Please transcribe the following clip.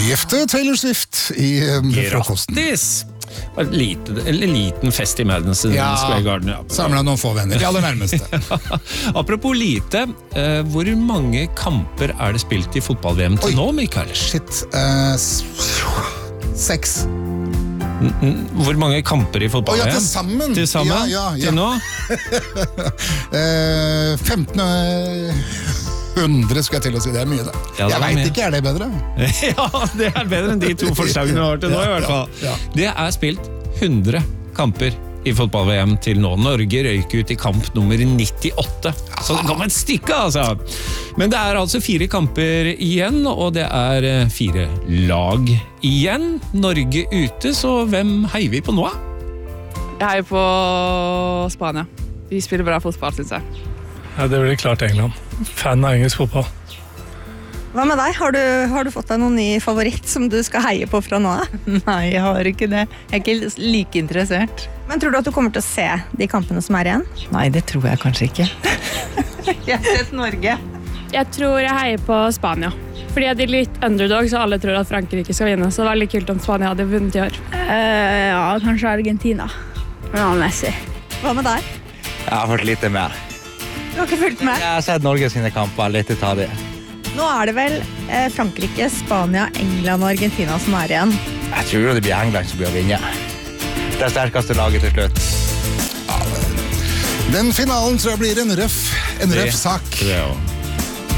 Nygifte Taylor Swift I frokosten. Grattis! En liten fest I Madison Square Garden. Ja. Samlet noen få venner, de aller nærmeste. Apropos lite, hvor mange kamper det spilt I fotball-VM til nå, Mikael? Shit, 6. Hvor mange kamper I fotball-VM? Ja, til sammen. Til sammen? Ja. Til nå? 1500 skal jeg til å si, det mye det. Ja, det jeg vet mye. ikke, det bedre? Ja, det bedre enn de 2 forslagene vi har til nå I hvert fall. Ja. Det spilt 100 kamper I fotball-VM til nå. Norge røyk ut I kamp nummer 98. Så det kom et stykke, altså. Men det altså 4 kamper igjen, og det 4 lag igjen. Norge ute, så hvem heier vi på nå? Jeg heier på Spania. De spiller bra fotball, synes jeg. Ja, det blir klart England. Fan av engelsk fotball. Hva med deg? Har du fått deg noen ny favoritt som du skal heie på fra nå? Nei, jeg har ikke det. Jeg ikke like interessert. Men tror du at du kommer til å se de kampene som igjen? Nei, det tror jeg kanskje ikke. Jeg har sett Norge. Jeg tror jeg heier på Spania. Fordi de litt underdog, så alle tror at Frankrike skal vinne. Så det veldig kult om Spania hadde vunnet I år. Ja, kanskje Argentina. Ja, Messi. Hva med deg? Jeg har hørt litt mer. Du har ikke fulgt med? Jeg har sett Norge sine kamper, litt ta det. Nå det vel Frankrike, Spania, England og Argentina som igjen. Jeg tror det blir England som blir å vinne. Det sterkeste laget til slutt. Den finalen tror jeg blir en røff sak. Det